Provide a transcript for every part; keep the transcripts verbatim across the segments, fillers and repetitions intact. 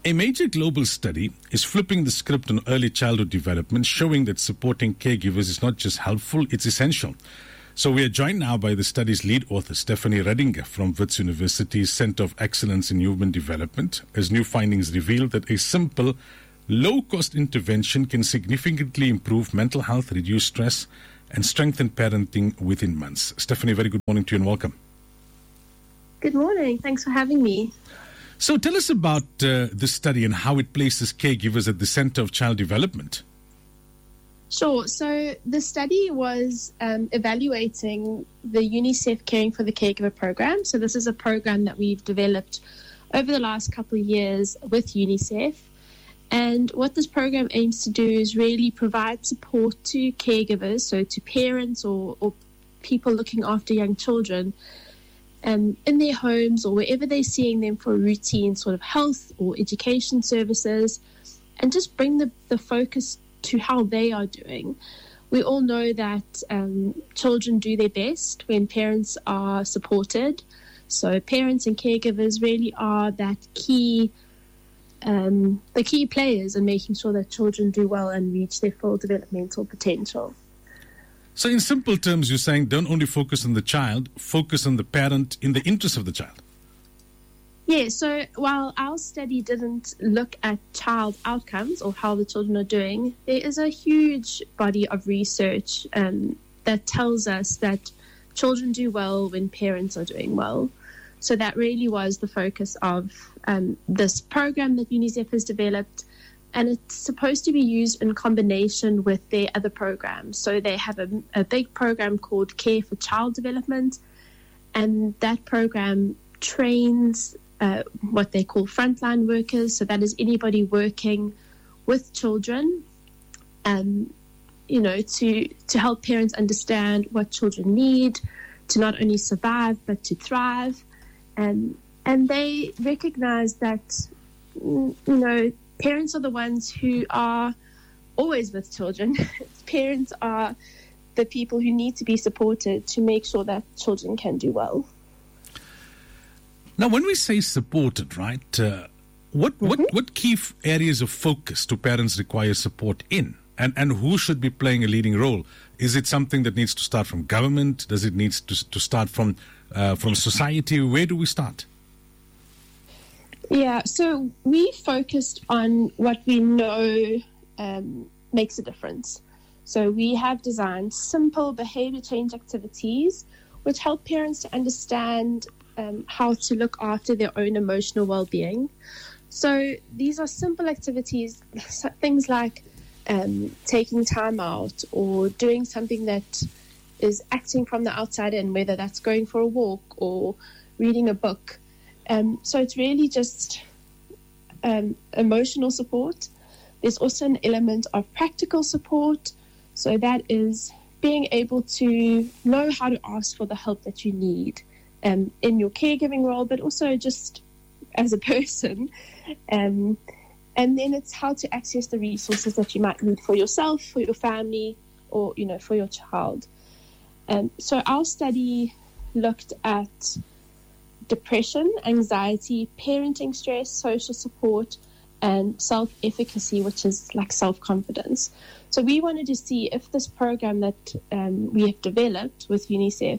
A major global study is flipping the script on early childhood development, showing that supporting caregivers is not just helpful, it's essential. So we are joined now by the study's lead author, Stephanie Redinger from Wits University's Center of Excellence in Human Development, as new findings reveal that a simple, low-cost intervention can significantly improve mental health, reduce stress, and strengthen parenting within months. Stephanie, very good morning to you and welcome. Good morning. Thanks for having me. So tell us about uh, this study and how it places caregivers at the center of child development. Sure. So the study was um, evaluating the UNICEF Caring for the Caregiver program. So this is a program that we've developed over the last couple of years with UNICEF. And what this program aims to do is really provide support to caregivers, so to parents or, or people looking after young children, Um, in their homes or wherever they're seeing them for routine sort of health or education services, and just bring the, the focus to how they are doing. We all know that um, children do their best when parents are supported. So parents and caregivers really are that key, um, the key players in making sure that children do well and reach their full developmental potential. So in simple terms, you're saying don't only focus on the child, focus on the parent in the interest of the child. Yeah, so while our study didn't look at child outcomes or how the children are doing, there is a huge body of research um, that tells us that children do well when parents are doing well. So that really was the focus of um, this program that UNICEF has developed. And it's supposed to be used in combination with their other programs. So they have a, a big program called Care for Child Development, and that program trains uh, what they call frontline workers. So that is anybody working with children, um, you know, to, to help parents understand what children need to not only survive, but to thrive. And, and they recognize that, you know, parents are the ones who are always with children. Parents are the people who need to be supported to make sure that children can do well. Now, when we say supported, right, uh, what, mm-hmm. what what key f- areas of focus do parents require support in? And and who should be playing a leading role? Is it something that needs to start from government? Does it need to, to start from uh, from society? Where do we start? Yeah, so we focused on what we know um, makes a difference. So we have designed simple behavior change activities which help parents to understand um, how to look after their own emotional well-being. So these are simple activities, things like um, taking time out or doing something that is acting from the outside in, whether that's going for a walk or reading a book. Um, so it's really just um, emotional support. There's also an element of practical support. So that is being able to know how to ask for the help that you need um, in your caregiving role, but also just as a person. Um, and then it's how to access the resources that you might need for yourself, for your family, or, you know, for your child. Um, so our study looked at depression, anxiety, parenting stress, social support, and self-efficacy, which is like self-confidence. So we wanted to see if this program that um, we have developed with UNICEF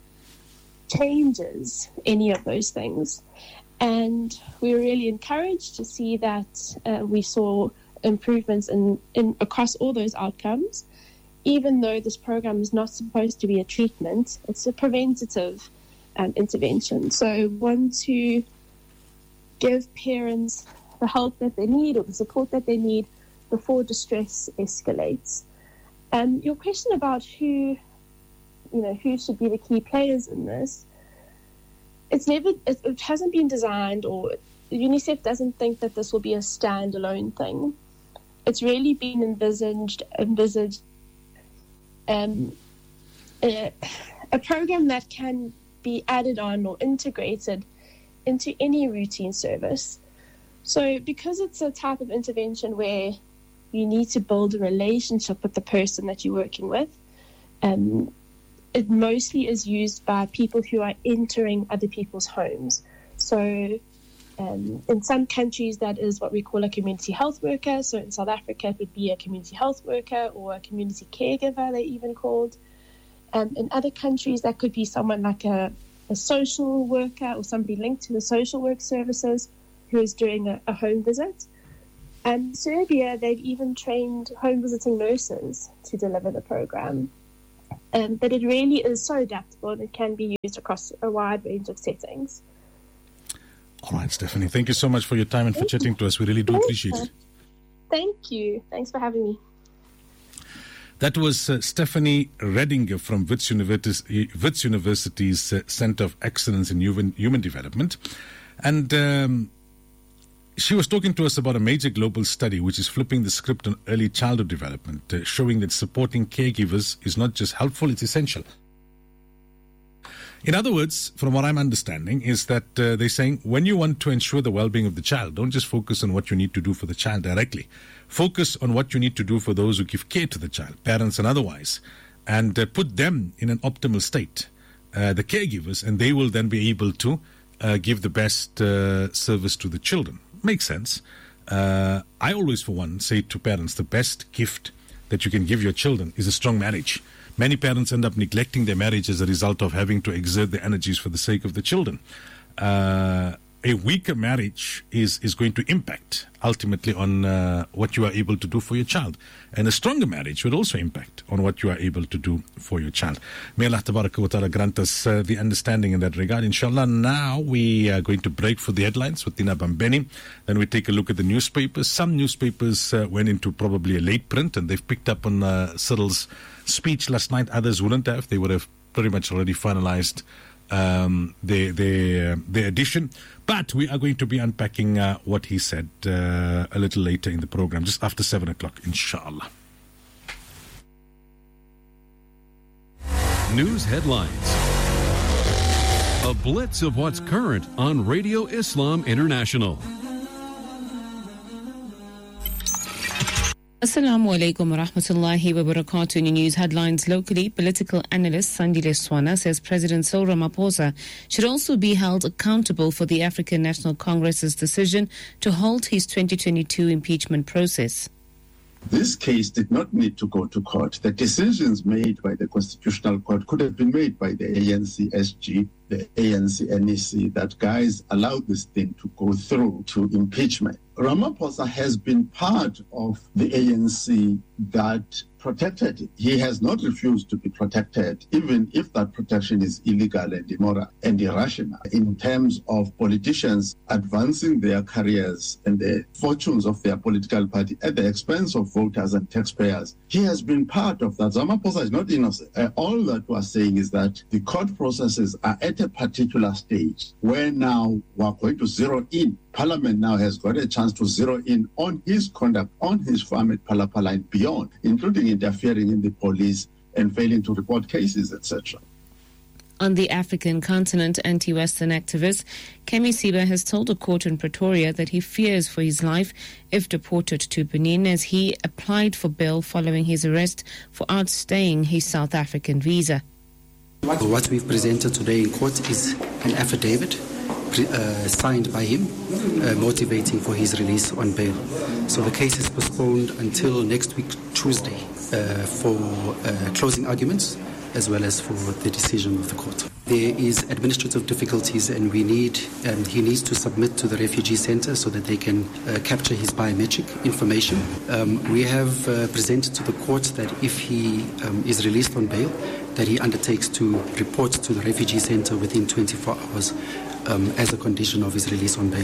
changes any of those things. And we were really encouraged to see that uh, we saw improvements in, in across all those outcomes, even though this program is not supposed to be a treatment. It's a preventative Um, intervention. So we want to give parents the help that they need or the support that they need before distress escalates. Um, your question about who, you know, who should be the key players in this, it's never, it, it hasn't been designed, or UNICEF doesn't think that this will be a standalone thing. It's really been envisaged, envisaged um, a, a program that can be added on or integrated into any routine service. So because it's a type of intervention where you need to build a relationship with the person that you're working with, um, it mostly is used by people who are entering other people's homes. So Um, in some countries, that is what we call a community health worker. So in South Africa, it would be a community health worker or a community caregiver, they're even called. Um, in other countries, that could be someone like a, a social worker or somebody linked to the social work services who is doing a, a home visit. And in Serbia, they've even trained home visiting nurses to deliver the program. Um, but it really is so adaptable and it can be used across a wide range of settings. All right, Stephanie, thank you so much for your time and for chatting to us. We really do appreciate it. Thank you. Thanks for having me. That was uh, Stephanie Redinger from Wits, University, Wits University's uh, Center of Excellence in Human, Human Development. And um, she was talking to us about a major global study which is flipping the script on early childhood development, uh, showing that supporting caregivers is not just helpful, it's essential. In other words, from what I'm understanding, is that uh, they're saying when you want to ensure the well-being of the child, don't just focus on what you need to do for the child directly. Focus on what you need to do for those who give care to the child, parents and otherwise, and uh, put them in an optimal state, uh, the caregivers, and they will then be able to uh, give the best uh, service to the children. Makes sense. Uh, I always, for one, say to parents, the best gift that you can give your children is a strong marriage. Many parents end up neglecting their marriage as a result of having to exert their energies for the sake of the children. Uh, a weaker marriage is, is going to impact ultimately on uh, what you are able to do for your child. And a stronger marriage would also impact on what you are able to do for your child. May Allah Tabaraka wa Ta'ala grant us uh, the understanding in that regard. Inshallah, now we are going to break for the headlines with Tina Bambeni. Then we take a look at the newspapers. Some newspapers uh, went into probably a late print and they've picked up on uh, Cyril's speech last night. Others wouldn't have. They would have pretty much already finalized um, their, their, their edition. But we are going to be unpacking uh, what he said uh, a little later in the program, just after seven o'clock, inshallah. News headlines. A blitz of what's current on Radio Islam International. Assalamu alaikum wa rahmatullahi wa barakatuh. In news headlines locally, political analyst Sandile Swana says President Cyril Ramaphosa should also be held accountable for the African National Congress's decision to halt his twenty twenty-two impeachment process. This case did not need to go to court. The decisions made by the Constitutional Court could have been made by the A N C S G, the A N C N E C, that guys allowed this thing to go through to impeachment. Ramaphosa has been part of the A N C that protected it. He has not refused to be protected, even if that protection is illegal and immoral and irrational, in terms of politicians advancing their careers and the fortunes of their political party at the expense of voters and taxpayers. He has been part of that. Ramaphosa is not innocent. Uh, all that we're saying is that the court processes are at a particular stage where now we're going to zero in. Parliament now has got a chance to zero in on his conduct, on his farm at Palapala and beyond, including interfering in the police and failing to report cases, et cetera. On the African continent, anti-Western activist Kemi Siba has told a court in Pretoria that he fears for his life if deported to Benin, as he applied for bail following his arrest for outstaying his South African visa. What we've presented today in court is an affidavit Uh, signed by him, uh, motivating for his release on bail. So the case is postponed until next week, Tuesday, uh, for uh, closing arguments as well as for the decision of the court. There is administrative difficulties and we need, um, he needs to submit to the refugee center so that they can uh, capture his biometric information. Um, we have uh, presented to the court that if he um, is released on bail, that he undertakes to report to the refugee center within twenty-four hours um, as a condition of his release on bail.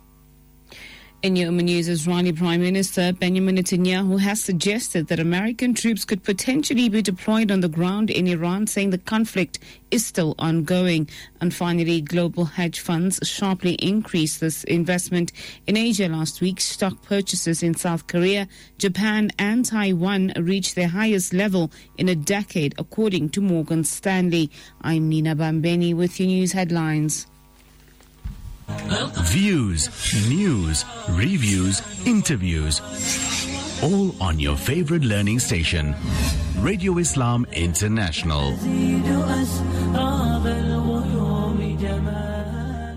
In Yemen news, Israeli Prime Minister Benjamin Netanyahu has suggested that American troops could potentially be deployed on the ground in Iran, saying the conflict is still ongoing. And finally, global hedge funds sharply increased this investment in Asia last week. Stock purchases in South Korea, Japan and Taiwan reached their highest level in a decade, according to Morgan Stanley. I'm Nina Bambeni with your news headlines. Views, news, reviews, interviews, all on your favorite learning station, Radio Islam International.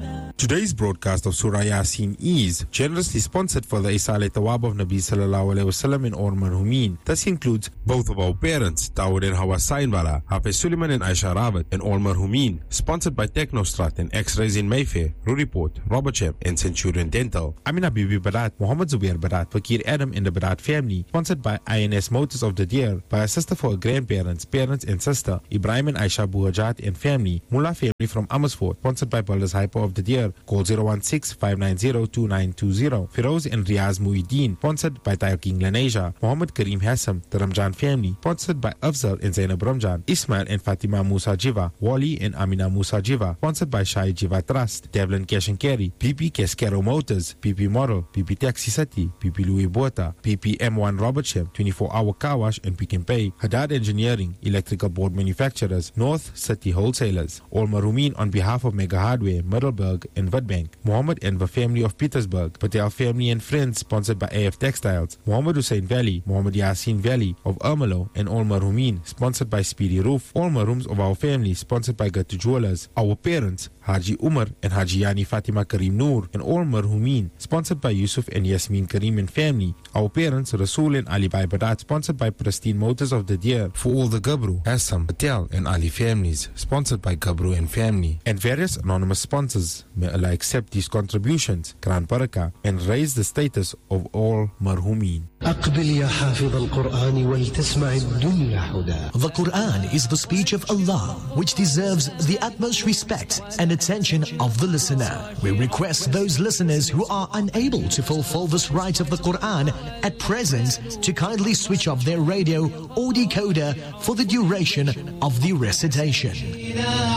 Today's broadcast of Surah Yasin is generously sponsored for the Isale Tawab of Nabi Sallallahu Alaihi Wasallam in Or Marhumin. This includes both of our parents, Dawood and Hawa Sainbala, Hafiz Suleiman and Aisha Rawat, and Or Marhumin. Sponsored by Technostrat and X-Rays in Mayfair, Ruriport, Robertsham, and Centurion Dental. Amina Bibi Barat, Muhammad Zubair Barat, Fakir Adam and the Barat family. Sponsored by I N S Motors of the Deer, by a sister for her grandparents, parents and sister, Ibrahim and Aisha Buhajat and family. Mullah family from Amersfoort. Sponsored by Builders Hyper of the Deer. Call zero one six, five nine zero, two nine two zero. Firoz and Riaz Muhyiddin. Sponsored by Tayo King Lanesia. Muhammad Kareem Hassam, the Ramjan family. Sponsored by Afzal and Zainab Ramjan. Ismail and Fatima Musa Jiva. Wali and Amina Musa Jiva. Sponsored by Shai Jiva Trust. Devlin Cash and Carry. P P Cascaro Motors. P P Model. P P Taxi City. P P Louis Bota. P P M one Robertsham. twenty-four hour car wash and Pick and Pay. Haddad Engineering. Electrical board manufacturers. North City Wholesalers. All Marumin on behalf of Mega Hardware, Middleburg and Witbank. Muhammad and the family of Petersburg. Patel family and friends, sponsored by A F Textiles. Muhammad Hussein Valley. Muhammad Yasin Valley of Ermelo and All Marumin, sponsored by Speedy Roof. All Marums of our family, sponsored by Gatu Jewelers. Our parents, Haji Umar and Haji Yani Fatima Kareem Noor and All Marhumin, sponsored by Yusuf and Yasmin Kareem and family. Our parents, Rasul and Ali Bai Badat, sponsored by Pristine Motors of the Deer. For all the Gabru, Assam, Patel and Ali families, sponsored by Gabru and family. And various anonymous sponsors. May Allah accept these contributions, Gran Baraka, and raise the status of all Marhumin. أقبل يا حافظ القرآن ولتسمع الدنيا هدى. The Quran is the speech of Allah, which deserves the utmost respect and attention of the listener. We request those listeners who are unable to fulfill this right of the Quran at present to kindly switch off their radio or decoder for the duration of the recitation.